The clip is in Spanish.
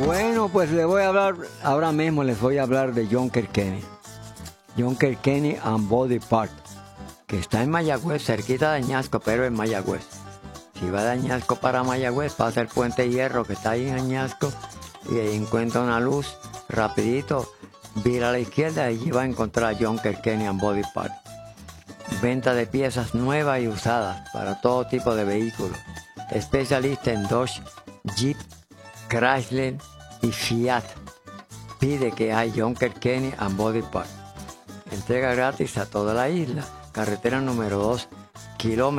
Bueno, pues les voy a hablar, ahora mismo les voy a hablar de John Kilkenny. John Kilkenny and Body Part, que está en Mayagüez, cerquita de Añasco, pero en Mayagüez. Si va de Añasco para Mayagüez, pasa el Puente Hierro que está ahí en Añasco y ahí encuentra una luz, rapidito, vira a la izquierda y allí va a encontrar a John Kilkenny and Body Part. Venta de piezas nuevas y usadas para todo tipo de vehículos. Especialista en Dodge, Jeep, Chrysler y Fiat. Pide que hay John Kilkenny and Body Part. Entrega gratis a toda la isla. Carretera número 2, kilómetros.